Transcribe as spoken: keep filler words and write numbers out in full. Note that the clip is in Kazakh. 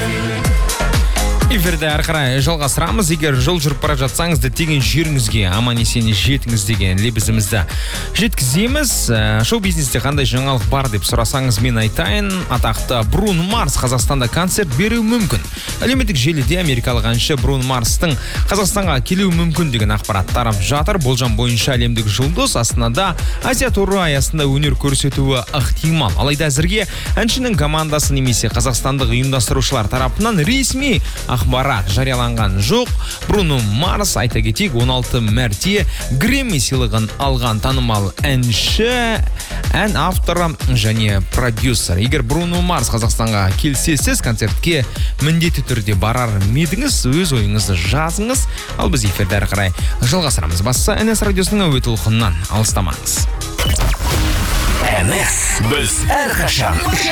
Эфирді әрі қарай жалғастырамыз. Егер жол жүріп бара жатсаңыз діттеген жеріңізге аман есен жетіңіз деген лебізімізді жеткіземіз. Шоу-бизнесте қандай жаңалық бар деп сұрасаңыз, мен айтайын, атақты Бруно Марс Қазақстанда концерт беруі мүмкін. Әлеуметтік желіде америкалық әнші Бруно Марстың Қазақстанға келуі мүмкін деген ақпарат тарап жатыр. Болжам бойынша әлемдік жұлдыз Астанада Азия туры аясында өнер көрсетуі ықтимал. Алайда әзірге әншінің командасы немесе қазақстандық ұйымдастырушылар тарапынан ресми ақпарат жарияланған жоқ. Бруно Марс, айта кетейік, он алты мәрте Грэмми сыйлығын алған танымал әнші, ән авторы және продюсер. Егер Бруно Марс Қазақстанға келсе, сіз концертке міндетті түрде барар медіңіз, өз ойыңызды жазыңыз. Ал біз эфирді әрі қарай жалғастырамыз. Басса эн эс радиосының әуе толқынынан алыстамаңыз. эн эс біз әрқашан